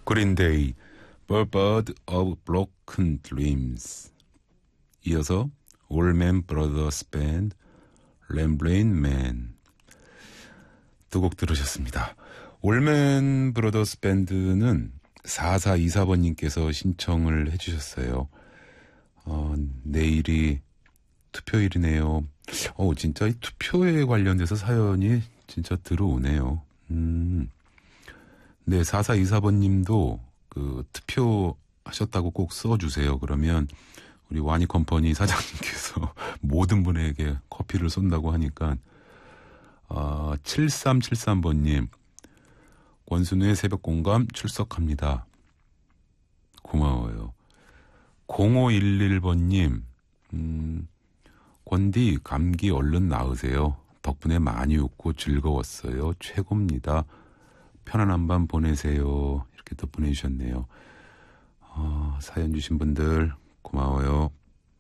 그린데이, Bird of Broken Dreams. 이어서 올맨 브라더스 밴드, 램블레인 맨. 두 곡 들으셨습니다. 올맨 브라더스 밴드는 4424번님께서 신청을 해주셨어요. 내일이 투표일이네요. 진짜 이 투표에 관련돼서 사연이 진짜 들어오네요. 네, 4424번님도 그 투표하셨다고 꼭 써주세요. 그러면 우리 와니 컴퍼니 사장님께서 모든 분에게 커피를 쏜다고 하니까 7373번님 권순우의 새벽공감 출석합니다. 고마워요. 0511번님 권디 감기 얼른 나으세요. 덕분에 많이 웃고 즐거웠어요. 최고입니다. 편안한 밤 보내세요. 이렇게 또 보내주셨네요. 사연 주신 분들 고마워요.